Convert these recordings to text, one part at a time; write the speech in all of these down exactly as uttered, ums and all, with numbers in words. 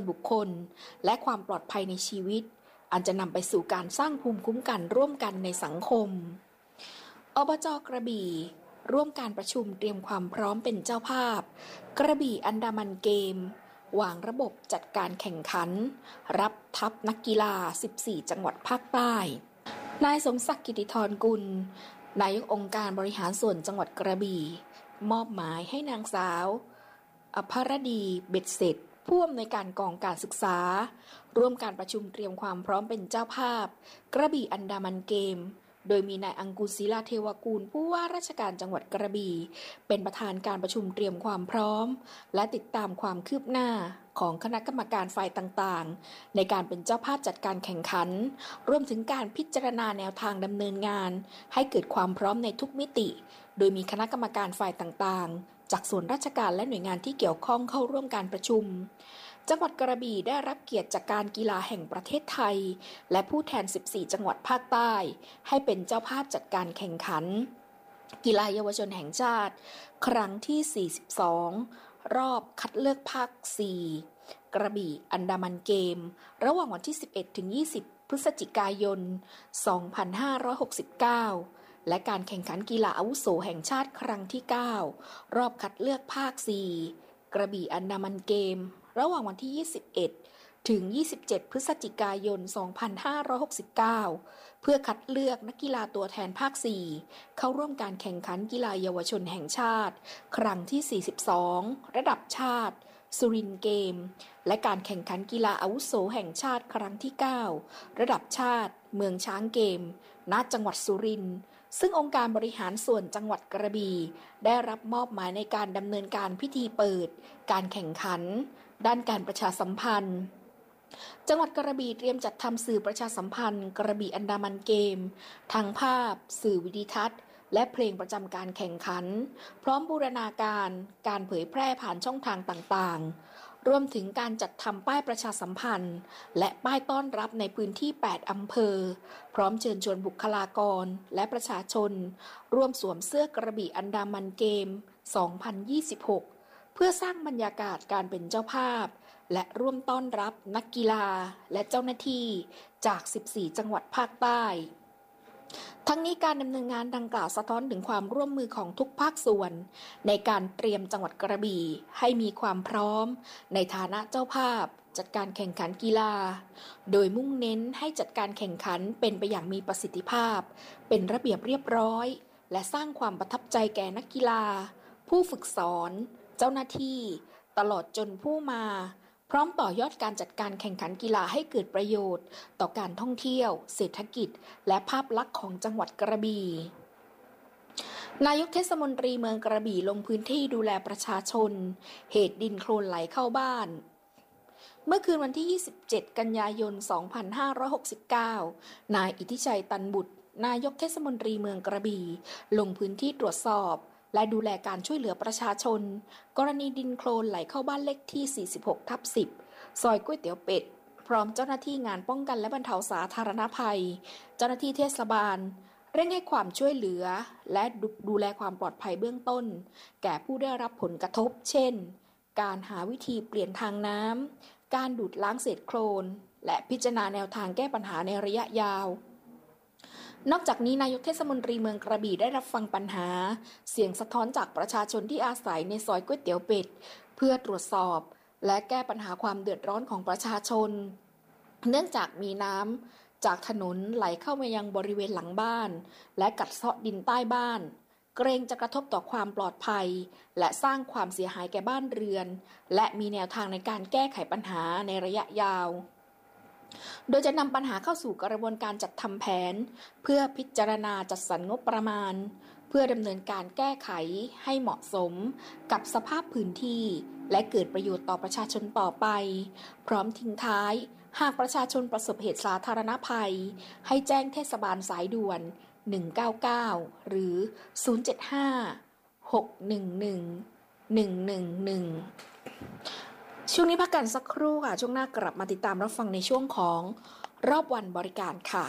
บุคคลและความปลอดภัยในชีวิตอันจะนำไปสู่การสร้างภูมิคุ้มกันร่วมกันในสังคมอบจ.กระบี่ร่วมการประชุมเตรียมความพร้อมเป็นเจ้าภาพกระบี่อันดามันเกมวางระบบจัดการแข่งขันรับทัพนักกีฬาสิบสี่จังหวัดภาคใต้นายสมศักดิ์กิติธรกุลนายกองค์การบริหารส่วนจังหวัดกระบี่มอบหมายให้นางสาวอภรดีเบ็ดเสร็จผู้อำนวยการกองการศึกษาร่วมการประชุมเตรียมความพร้อมเป็นเจ้าภาพกระบี่อันดามันเกมโดยมีนายอังกูลศิลาเทวกูลผู้ว่าราชการจังหวัดกระบี่เป็นประธานการประชุมเตรียมความพร้อมและติดตามความคืบหน้าของคณะกรรมการฝ่ายต่างๆในการเป็นเจ้าภาพจัดการแข่งขันรวมถึงการพิจารณาแนวทางดำเนินงานให้เกิดความพร้อมในทุกมิติโดยมีคณะกรรมการฝ่ายต่างๆจากส่วนราชการและหน่วยงานที่เกี่ยวข้องเข้าร่วมการประชุมจังหวัดกระบี่ได้รับเกียรติจากการกีฬาแห่งประเทศไทยและผู้แทนสิบสี่จังหวัดภาคใต้ให้เป็นเจ้าภาพจัดการแข่งขันกีฬาเยาวชนแห่งชาติครั้งที่สี่สิบสองรอบคัดเลือกภาคสี่กระบี่อันดามันเกมระหว่างวันที่สิบเอ็ดถึงยี่สิบพฤศจิกายนสองพันห้าร้อยหกสิบเก้าและการแข่งขันกีฬาอาวุโสแห่งชาติครั้งที่เก้ารอบคัดเลือกภาคสี่กระบี่อันดามันเกมระหว่างวันที่ยี่สิบเอ็ดถึงยี่สิบเจ็ดพฤศจิกายนสองพันห้าร้อยหกสิบเก้าเพื่อคัดเลือกนักกีฬาตัวแทนภาคสี่เข้าร่วมการแข่งขันกีฬาเยาวชนแห่งชาติครั้งที่สี่สิบสองระดับชาติสุรินทร์เกมและการแข่งขันกีฬาอาวุโสแห่งชาติครั้งที่เก้าระดับชาติเมืองช้างเกมณจังหวัดสุรินทร์ซึ่งองค์การบริหารส่วนจังหวัดกระบี่ได้รับมอบหมายในการดำเนินการพิธีเปิดการแข่งขันด้านการประชาสัมพันธ์จังหวัดกระบี่เตรียมจัดทำสื่อประชาสัมพันธ์กระบี่อันดามันเกมทั้งภาพสื่อวิดีทัศน์และเพลงประจำการแข่งขันพร้อมบูรณาการการเผยแพร่ผ่านช่องทางต่างๆรวมถึงการจัดทำป้ายประชาสัมพันธ์และป้ายต้อนรับในพื้นที่แปดอำเภอพร้อมเชิญชวนบุคลากรและประชาชนร่วมสวมเสื้อกระบี่อันดามันเกมสองพันยี่สิบหกเพื่อสร้างบรรยากาศการเป็นเจ้าภาพและร่วมต้อนรับนักกีฬาและเจ้าหน้าที่จากสิบสี่จังหวัดภาคใต้ทั้งนี้การดำเนินงานดังกล่าวสะท้อนถึงความร่วมมือของทุกภาคส่วนในการเตรียมจังหวัดกระบี่ให้มีความพร้อมในฐานะเจ้าภาพจัดการแข่งขันกีฬาโดยมุ่งเน้นให้จัดการแข่งขันเป็นไปอย่างมีประสิทธิภาพเป็นระเบียบเรียบร้อยและสร้างความประทับใจแก่นักกีฬาผู้ฝึกสอนเจ้าหน้าที่ตลอดจนผู้มาพร้อมต่อยอดการจัดการแข่งขันกีฬาให้เกิดประโยชน์ต่อการท่องเที่ยวเศรษฐกิจและภาพลักษณ์ของจังหวัดกระบี่นายกเทศมนตรีเมืองกระบี่ลงพื้นที่ดูแลประชาชนเหตุดินโคลนไหลเข้าบ้านเมื่อคืนวันที่ยี่สิบเจ็ดกันยายนสองพันห้าร้อยหกสิบเก้านายอิทธิชัยตันบุตรนายกเทศมนตรีเมืองกระบี่ลงพื้นที่ตรวจสอบและดูแลการช่วยเหลือประชาชนกรณีดินโคลนไหลเข้าบ้านเลขที่ สี่สิบหกทับสิบ ซอยก๋วยเตี๋ยวเป็ดพร้อมเจ้าหน้าที่งานป้องกันและบรรเทาสาธารณภัยเจ้าหน้าที่เทศบาลเร่งให้ความช่วยเหลือและดูแลความปลอดภัยเบื้องต้นแก่ผู้ได้รับผลกระทบเช่นการหาวิธีเปลี่ยนทางน้ำการดูดล้างเศษโคลนและพิจารณาแนวทางแก้ปัญหาในระยะยาวนอกจากนี้นายกเทศมนตรีเมืองกระบี่ได้รับฟังปัญหาเสียงสะท้อนจากประชาชนที่อาศัยในซอยก๋วยเตี๋ยวเป็ดเพื่อตรวจสอบและแก้ปัญหาความเดือดร้อนของประชาชนเนื่องจากมีน้ำจากถนนไหลเข้ามายังบริเวณหลังบ้านและกัดเซาะดินใต้บ้านเกรงจะกระทบต่อความปลอดภัยและสร้างความเสียหายแก่บ้านเรือนและมีแนวทางในการแก้ไขปัญหาในระยะยาวโดยจะนำปัญหาเข้าสู่กระบวนการจัดทำแผนเพื่อพิจารณาจัดสรรงบประมาณเพื่อดำเนินการแก้ไขให้เหมาะสมกับสภาพพื้นที่และเกิดประโยชน์ต่อประชาชนต่อไปพร้อมทิ้งท้ายหากประชาชนประสบเหตุสาธารณภัยให้แจ้งเทศบาลสายด่วนหนึ่งเก้าเก้าหรือศูนย์ เจ็ด ห้า หก หนึ่ง หนึ่ง หนึ่ง หนึ่ง หนึ่งช่วงนี้พักกันสักครู่ค่ะช่วงหน้ากลับมาติดตามรับฟังในช่วงของรอบวันบริการค่ะ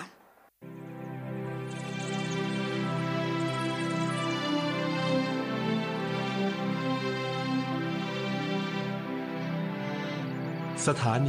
สถานี